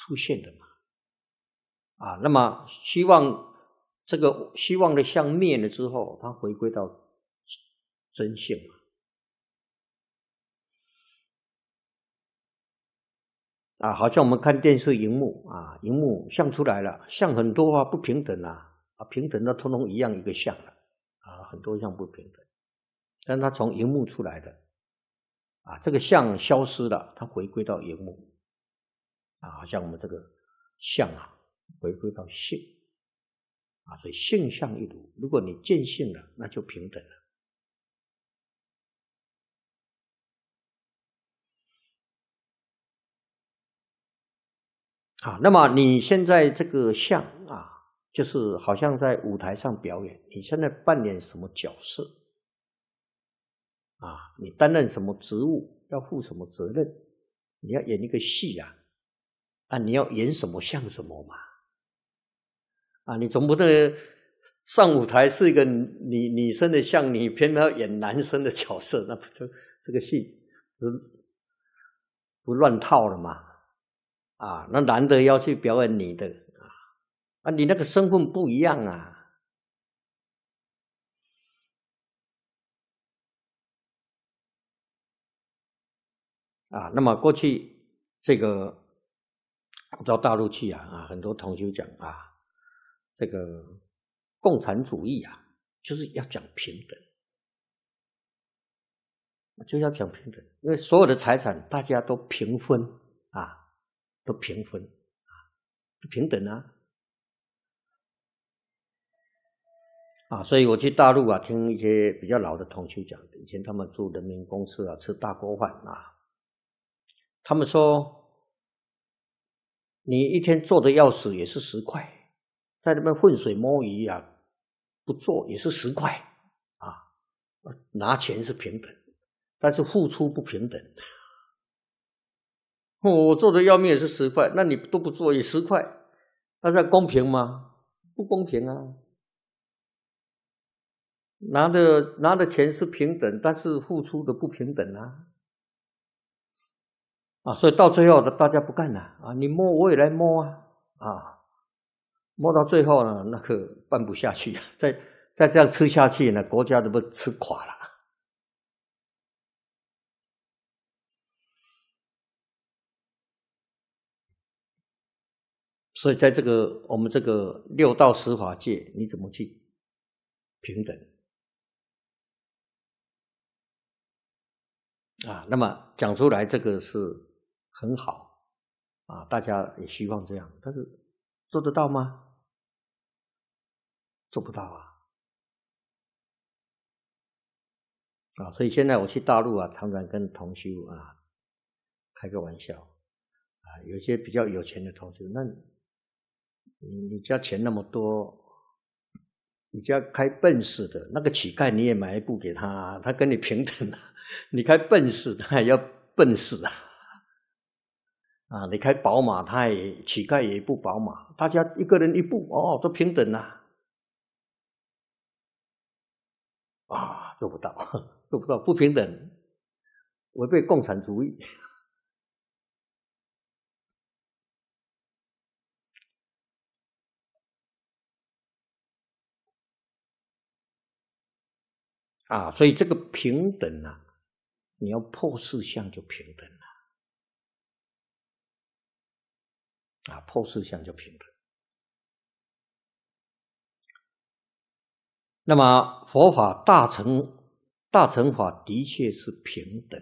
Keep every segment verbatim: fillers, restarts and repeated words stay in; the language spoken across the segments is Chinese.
出现的嘛。啊，那么希望这个希望的相灭了之后，它回归到真性嘛。啊，好像我们看电视荧幕啊，荧幕像出来了，像很多啊，不平等啊，啊，平等的通通一样一个像了，啊，很多像不平等，但它从荧幕出来的，啊，这个像消失了，它回归到荧幕，啊，好像我们这个相啊，回归到性，啊，所以性相一如，如果你见性了，那就平等了。啊，那么你现在这个相啊，就是好像在舞台上表演，你现在扮演什么角色？啊，你担任什么职务，要负什么责任？你要演一个戏啊，啊，你要演什么像什么嘛？啊，你总不能上舞台是一个女女生的像，你偏要演男生的角色，那不就这个戏不不乱套了吗？啊，那男的要去表演女的啊，啊，你那个身份不一样啊。啊，那么过去这个到大陆去啊，啊，很多同学讲啊，这个共产主义啊，就是要讲平等，就要讲平等，因为所有的财产大家都平分啊，都平分啊，平等啊。啊，所以我去大陆啊，听一些比较老的同学讲，以前他们住人民公司啊，吃大锅饭啊，他们说，你一天做的要死也是十块，在那边浑水摸鱼啊，不做也是十块啊，拿钱是平等，但是付出不平等。哦，我做的要命也是十块，那你都不做也十块，那这公平吗？不公平啊！拿的拿的钱是平等，但是付出的不平等啊！啊，所以到最后的大家不干了啊！你摸我也来摸啊！啊，摸到最后呢，那个办不下去，再再这样吃下去呢，国家都不吃垮了。所以在这个我们这个六道十法界，你怎么去平等？啊，那么讲出来这个是很好啊，大家也希望这样，但是做得到吗？做不到啊！啊，所以现在我去大陆啊，常常跟同修啊开个玩笑啊，有些比较有钱的同修，那你你家钱那么多，你家开奔驰的那个乞丐你也买一部给他，他跟你平等啊。你开奔驰，他也要奔驰啊！啊，你开宝马，他也乞丐也一部宝马，大家一个人一部，哦，都平等啊！啊，做不到，做不到，不平等，违背共产主义。啊，所以这个平等啊，你要破四相就平等了。啊，破四相就平等。那么佛法大乘大乘法的确是平等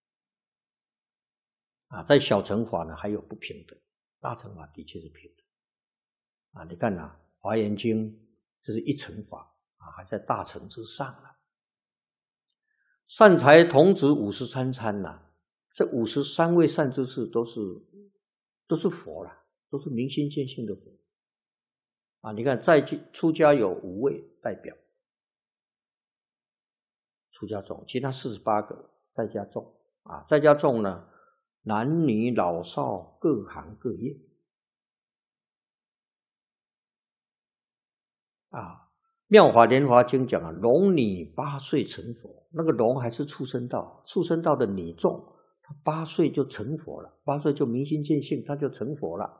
啊，在小乘法呢还有不平等，大乘法的确是平等啊。你看啊，《华严经》这是一乘法啊，还在大乘之上了。善财童子五十三参呐，这五十三位善知识都是都是佛了，都是明心见性的佛啊。你看在出家有五位代表。出家众，其他四十八个在家众啊，在家众呢，男女老少各行各业啊。妙法莲华经讲啊，龙女八岁成佛，那个龙还是畜生道，畜生道的女众，她八岁就成佛了，八岁就明心见性，她就成佛了。